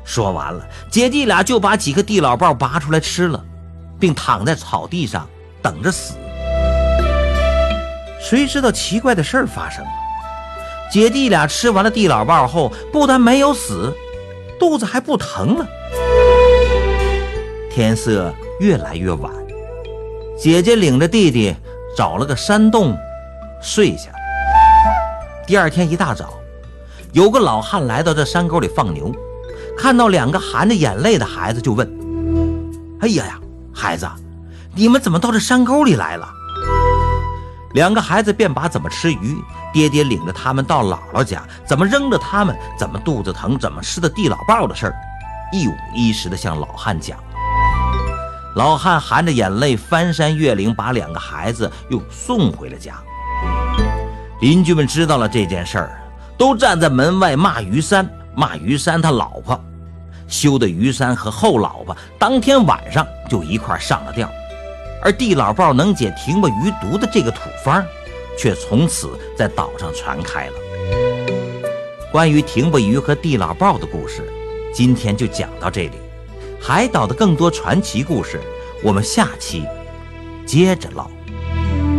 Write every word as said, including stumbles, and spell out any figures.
说完了，姐弟俩就把几个地老豹拔出来吃了，并躺在草地上等着死。谁知道奇怪的事儿发生了，姐弟俩吃完了地老豹后，不但没有死，肚子还不疼了。天色越来越晚，姐姐领着弟弟找了个山洞睡下了。第二天一大早，有个老汉来到这山沟里放牛，看到两个含着眼泪的孩子，就问：哎呀呀，孩子，你们怎么到这山沟里来了？两个孩子便把怎么吃鱼，爹爹领着他们到姥姥家，怎么扔着他们，怎么肚子疼，怎么吃的地老豹的事儿，一五一十地向老汉讲。老汉含着眼泪翻山越岭，把两个孩子又送回了家。邻居们知道了这件事儿，都站在门外骂于三，骂于三他老婆。羞的于三和后老婆当天晚上就一块上了吊，而地老豹能解停巴鱼毒的这个土方却从此在岛上传开了。关于停巴鱼和地老豹的故事，今天就讲到这里。海岛的更多传奇故事，我们下期接着唠。